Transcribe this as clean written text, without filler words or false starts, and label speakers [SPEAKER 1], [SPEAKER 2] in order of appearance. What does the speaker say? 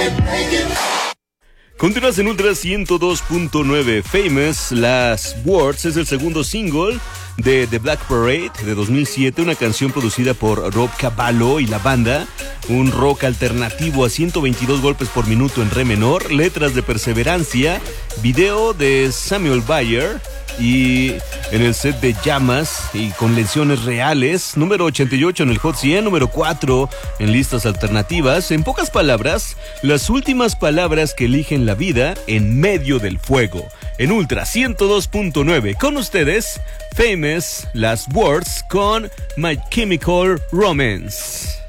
[SPEAKER 1] Continúas en Ultra 102.9. Famous Last Words es el segundo single de The Black Parade de 2007, una canción producida por Rob Cavallo y la banda, un rock alternativo a 122 golpes por minuto en re menor, letras de perseverancia, video de Samuel Bayer y en el set de llamas y con lesiones reales, número 88 en el Hot 100, número 4 en listas alternativas. En pocas palabras, las últimas palabras que eligen la vida en medio del fuego. En Ultra 102.9, con ustedes, Famous Last Words con My Chemical Romance.